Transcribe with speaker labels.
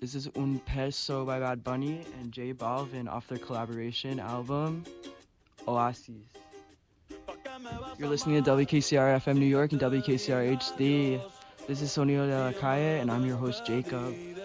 Speaker 1: This is Un Peso by Bad Bunny and J Balvin off their collaboration album, Oasis. You're listening to WKCR FM New York and WKCR HD. This is Sonido de la Calle, and I'm your host, Jacob.